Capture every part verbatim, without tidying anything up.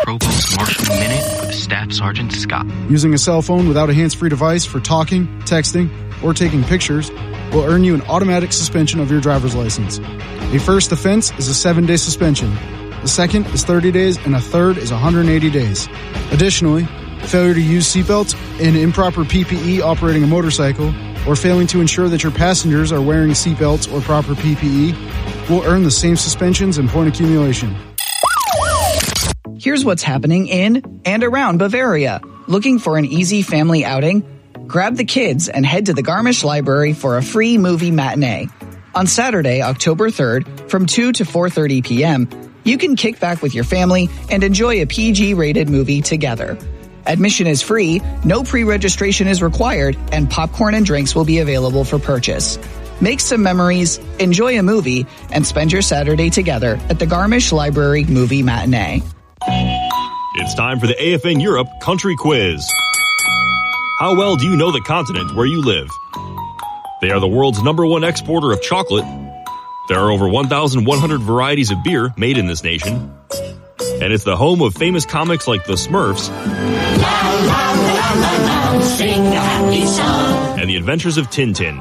Provost Marshal Minute with Staff Sergeant Scott. Using a cell phone without a hands-free device for talking, texting, or taking pictures will earn you an automatic suspension of your driver's license. A first offense is a seven-day suspension. The second is thirty days, and a third is one hundred eighty days. Additionally, failure to use seatbelts and improper P P E operating a motorcycle, or failing to ensure that your passengers are wearing seatbelts or proper P P E, will earn the same suspensions and point accumulation. Here's what's happening in and around Bavaria. Looking for an easy family outing? Grab the kids and head to the Garmisch Library for a free movie matinee. On Saturday, October third, from two to four thirty p.m., you can kick back with your family and enjoy a P G-rated movie together. Admission is free, no pre-registration is required, and popcorn and drinks will be available for purchase. Make some memories, enjoy a movie, and spend your Saturday together at the Garmisch Library Movie Matinee. It's time for the A F N Europe Country Quiz. How well do you know the continent where you live? They are the world's number one exporter of chocolate. There are over one thousand one hundred varieties of beer made in this nation. And it's the home of famous comics like The Smurfs La, la, la, la, la, sing a happy song. And The Adventures of Tintin.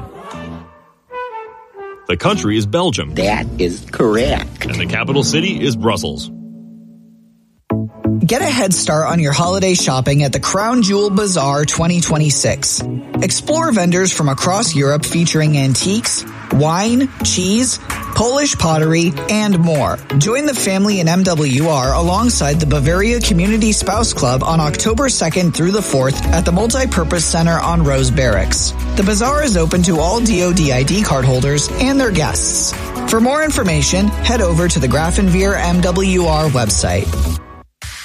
The country is Belgium. That is correct. And the capital city is Brussels. Get a head start on your holiday shopping at the Crown Jewel Bazaar twenty twenty-six. Explore vendors from across Europe featuring antiques, wine, cheese, Polish pottery, and more. Join the family in M W R alongside the Bavaria Community Spouse Club on October second through the fourth at the Multipurpose Center on Rose Barracks. The bazaar is open to all D O D I D card holders and their guests. For more information, head over to the Grafenveer M W R website.